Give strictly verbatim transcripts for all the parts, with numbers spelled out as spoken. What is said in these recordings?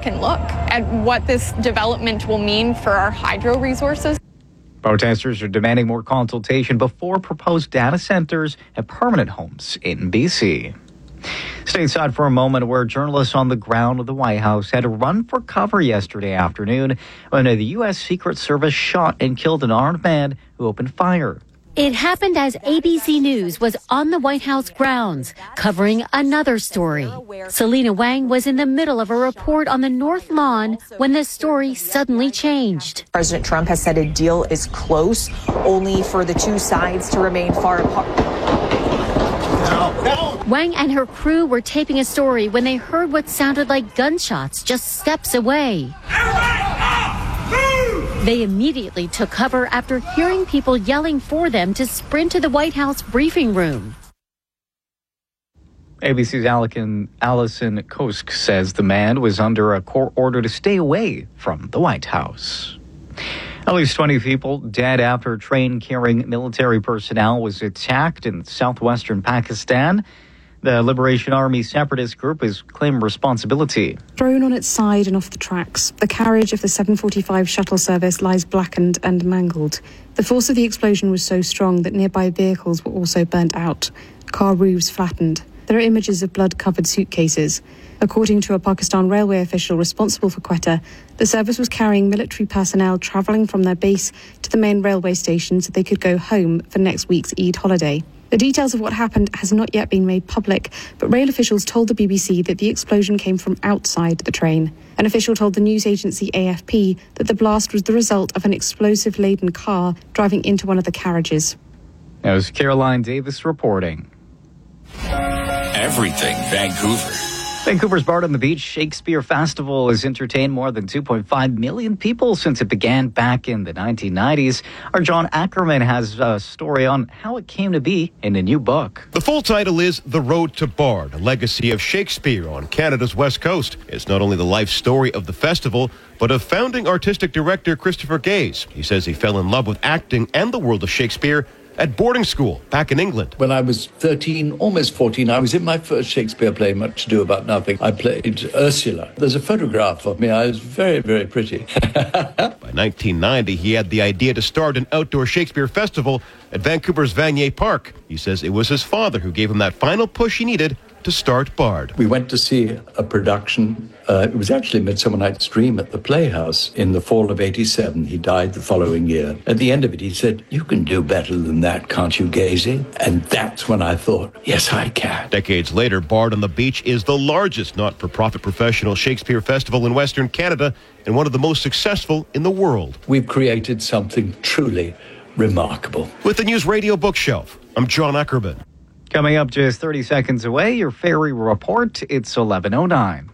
second look at what this development will mean for our hydro resources. Protesters are demanding more consultation before proposed data centers at permanent homes in B C. Stateside for a moment, where journalists on the ground of the White House had to run for cover yesterday afternoon when the U S. Secret Service shot and killed an armed man who opened fire. It happened as A B C News was on the White House grounds, covering another story. Selena Wang was in the middle of a report on the North Lawn when the story suddenly changed. President Trump has said a deal is close, only for the two sides to remain far apart. No, no. Wang and her crew were taping a story when they heard what sounded like gunshots just steps away. They immediately took cover after hearing people yelling for them to sprint to the White House briefing room. A B C's Allison Kosk says the man was under a court order to stay away from the White House. At least twenty people dead after a train carrying military personnel was attacked in southwestern Pakistan. The Liberation Army separatist group has claimed responsibility. Thrown on its side and off the tracks, the carriage of the seven forty-five shuttle service lies blackened and mangled. The force of the explosion was so strong that nearby vehicles were also burnt out. Car roofs flattened. There are images of blood-covered suitcases. According to a Pakistan railway official responsible for Quetta, the service was carrying military personnel travelling from their base to the main railway station so they could go home for next week's Eid holiday. The details of what happened has not yet been made public, but rail officials told the B B C that the explosion came from outside the train. An official told the news agency A F P that the blast was the result of an explosive-laden car driving into one of the carriages. That was Caroline Davis reporting. Everything Vancouver. Vancouver's Bard on the Beach Shakespeare Festival has entertained more than two point five million people since it began back in the nineteen nineties. Our John Ackerman has a story on how it came to be in a new book. The full title is The Road to Bard, a legacy of Shakespeare on Canada's West Coast. It's not only the life story of the festival, but of founding artistic director Christopher Gaze. He says he fell in love with acting and the world of Shakespeare at boarding school back in England. When I was thirteen, almost fourteen, I was in my first Shakespeare play, Much Ado About Nothing. I played Ursula. There's a photograph of me. I was very, very pretty. By nineteen ninety, he had the idea to start an outdoor Shakespeare festival at Vancouver's Vanier Park. He says it was his father who gave him that final push he needed to start Bard. We went to see a production. Uh, it was actually Midsummer Night's Dream at the Playhouse in the fall of eighty-seven. He died the following year. At the end of it, he said, "You can do better than that, can't you, Gazy?" And that's when I thought, yes, I can. Decades later, Bard on the Beach is the largest not-for-profit professional Shakespeare festival in Western Canada and one of the most successful in the world. We've created something truly remarkable. With the News Radio Bookshelf, I'm John Ackerman. Coming up just thirty seconds away, your ferry report. It's eleven oh nine.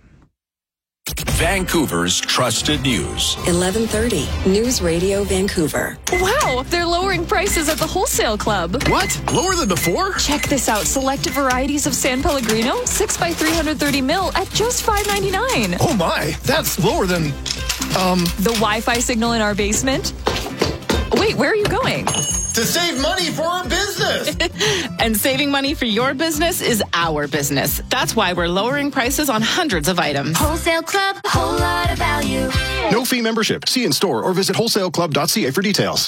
Vancouver's trusted news. eleven thirty, News Radio Vancouver. Wow, they're lowering prices at the Wholesale Club. What? Lower than before? Check this out. Selected varieties of San Pellegrino, six by three hundred thirty mil at just five ninety-nine. Oh my, that's lower than, um... the Wi-Fi signal in our basement? Wait, where are you going? To save money for our business. And saving money for your business is our business. That's why we're lowering prices on hundreds of items. Wholesale Club, a whole lot of value. No fee membership. See in store or visit wholesale club dot c a for details.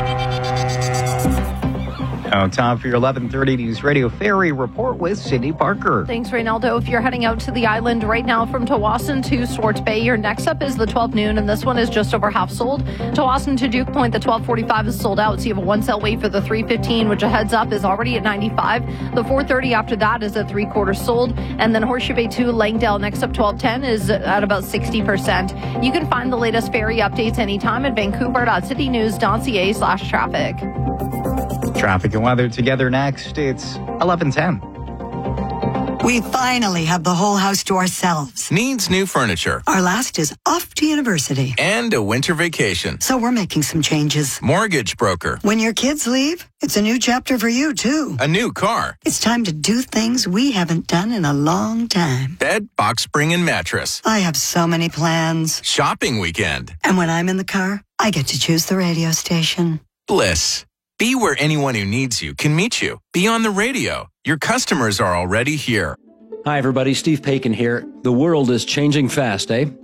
Now, time for your eleven thirty News Radio Ferry Report with Cindy Parker. Thanks, Reynaldo. If you're heading out to the island right now from Tawasin to Swartz Bay, your next up is the twelve noon, and this one is just over half sold. Tawasin to Duke Point, the twelve forty-five is sold out, so you have a one-cell wait for the three fifteen, which a heads up is already at ninety-five. The four thirty after that is at three-quarters sold, and then Horseshoe Bay to Langdale, next up twelve ten, is at about sixty percent. You can find the latest ferry updates anytime at vancouver dot city news dot c a slash traffic. Traffic and weather together next. It's eleven ten. We finally have the whole house to ourselves. Needs new furniture. Our last is off to university. And a winter vacation. So we're making some changes. Mortgage broker. When your kids leave, it's a new chapter for you, too. A new car. It's time to do things we haven't done in a long time. Bed, box spring, and mattress. I have so many plans. Shopping weekend. And when I'm in the car, I get to choose the radio station. Bliss. Be where anyone who needs you can meet you. Be on the radio. Your customers are already here. Hi, everybody. Steve Paikin here. The world is changing fast, eh?